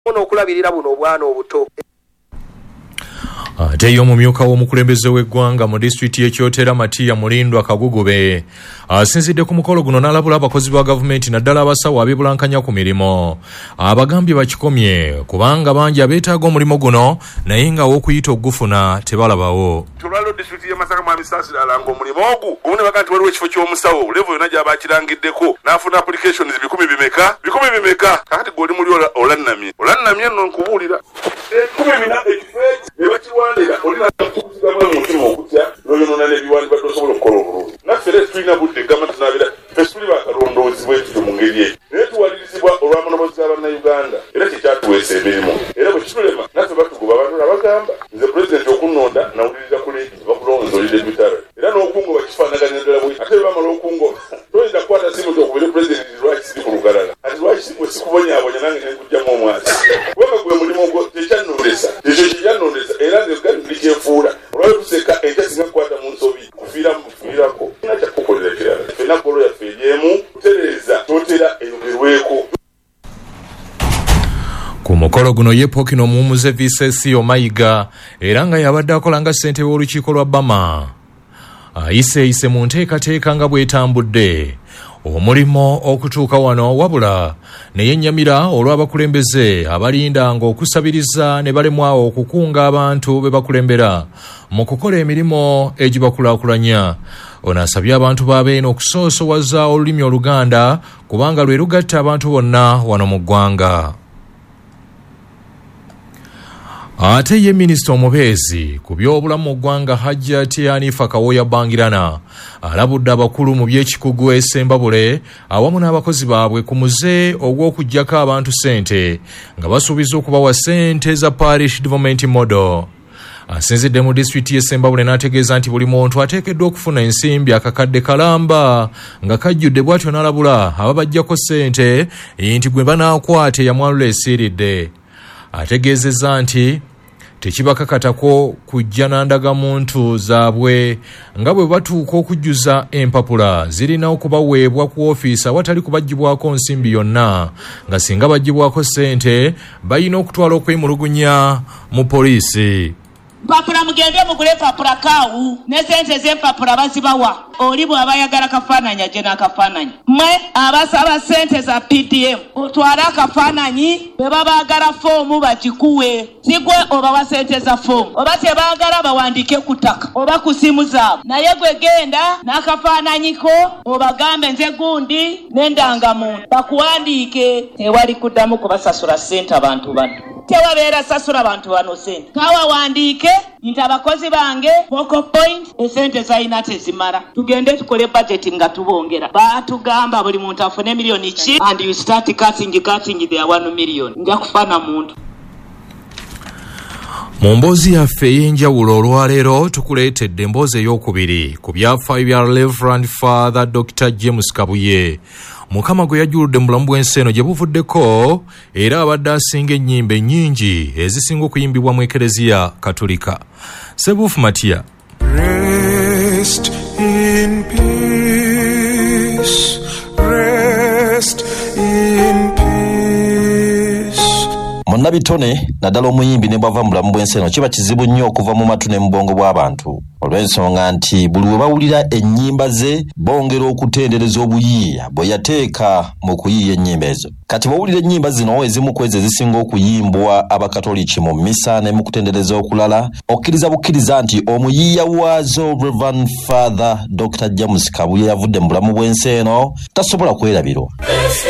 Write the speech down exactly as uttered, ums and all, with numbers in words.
ono okulabirira buno obwana obuto. Ate y'omumyuka w'omukulembeze w'eggwanga mu disitulikiti y'Ekyotera Matiya Mulindwa Kagugube asinzidde ku mukolo guno n'alabula abakozi ba gavumenti naddala abasawo abibulankanya ku mirimu. Abagambye bakikomye kubanga bangi abeetaaga omulimu guno naye nga w'okuyita ogufuna tebalabawo. Tulwaliro disitulikiti y'e Masaka mwami Saasira alanga omulimu ogwo gumu ne baga nti waliwo ekifo ky'omusawo levo yonna gy'aba akirangiddeko n'afuna applications bikumi bimeka bikumi bimeka kakati gw'oli muli olannamye olannamye nno nkubuulira ekikumi bina ekifo ne bakiwandika olina kukuzigamu omutima okutya n'oyonoona n'ebiwandi badde osobola okukola obulungi. Naffe leero tulina budde gama tunaabira ffe tuli bakalondoozi bwekityo mu ngeri eyo naye tuwalirizibwa olw'amonomozi z'abannayuganda era kyekyatuweesa emirimu era bwe kitulema naffe batugoba abantu abagamba nze pulezidenti okunnonda nawuliriza ku leegi bakulonza oli debutare era n'okungoba kifaanaganya ddala bwe ate bwe bamala okungoba toyinza kukwata simu gyokubire pulezidenti lwaki siri ku lukalala ati lwaki bwe sikubonyaabonya nange nenkugjamu omwasi kubanga gwe mulimu ogwo tekyannondesa ekyo kyekyannondesa era nze gali buli kyenfuula olwali tuseka enkya singa kukwata mu nsobi kufiira mu kufiirako na kyakukolera kirala ffenna ggolo yaffe eryemu kutereeza totera eyogerweko. Ku mukolo guno ye Pokino Muwummuze V C C Omayiga era nga yabadde akola nga ssentebe w'olukiiko lwa Bama ayiseeyise mu nteekateeka nga bw'etambudde omulimo okutuuka wano wabula ne yennyamira olw'abakulembeze abalinda ng'okusabiriza ne balemwa okukunga abantu be bakulembera mu kukola emirimu egibakulaakulanya. Ono asabye abantu ba Beene okusoosowaza olulimi Oluganda kubanga lwe lugatta abantu bonna wano mu ggwanga. Ate ye minisita omubeezi ku by'obulamu mu ggwanga Hajjati Hanifa Kawoya Bangirana alabudde abakulu mu by'ekikugu e Ssembabule awamu n'abakozi baabwe ku muze ogw'okuggyako abantu ssente nga basuubiza okubawa ssente za Parish Development Model. Asinzidde mu disitulikiti y'e Ssembabule n'ategeeza nti buli muntu ateekeddwa okufuna ensimbi akakadde kalamba nga kajjudde bw'atyo n'alabula ababaggyako ssente nti gwe banaakwata eyamwalula esiiridde. Ategeezezza nti tekibakakatako kujja n'andagamuntu zaabwe nga bwe batuuka okujjuza empapula zirina okubaweebwa ku ofiisi awatali kubaggyibwako nsimbi yonna nga singa baggyibwako ssente balina okutwala okwemulugunya mu poliisi. Mpapula mugende mugule papula kaawu ne sente z'empapula bazibawa oli bw'aba ayagala kafaananyi ajje n'akafaananyi. Mmwe abasaba sente za P D M otwale akafaananyi bwe babaagala foomu bagikuwe si gwe obawa sente za foomu oba tebaagala bawandiike ku ttaka oba ku simu zaabwe naye gwe genda n'akafaananyiko obagambe nze gundi n'endangamuntu bakuwandiike tewali kuddamu kubasasula sente abantu bano. Tewabeera sasula bantu bano sente kawawandiike nti abakozi bange focal point esente zalina tezimala tugende tukole budget nga tubongera baatugamba buli muntu afune miliyoni ki and you start cutting cutting their one million nja kufana muntu. Mu mboozi yaffe ey'enjawulo olwaleero tukuleetedde emboozi ey'okubiri ku byafaayo bya Reverend Father Doctor James Kabuye Mukama gwe yajjuludde mu bulamu bw'ensi eno gye buvuddeko era abadde asinga ennyimba ennyingi ezisinga okuyimbibwa mu Ekereziya Katolika. Sebuufu Matiya. Rest in peace, rest in peace. Munnabitone naddala omuyimbi ne bwava mu bulamu bw'ensi eno kiba kizibu nnyo okuva mu matu ne mu bwongo bw'abantu olw'ensonga nti buli we bawulira ennyimba ze bongera okutendereza obuyiiya bwe yateeka mu kuyiiya ennyimba ezo. Kati bawulira ennyimba zino ezimu ku ezo ezisinga okuyimbwa abakatoliki mu mmisa ne mu kutendereza okulala okkiriza bukkiriza nti omuyiiya waazo Reverend Father Doctor James Kabuye yavudde mu bulamu bw'ensi eno tasobola kwerabirwa.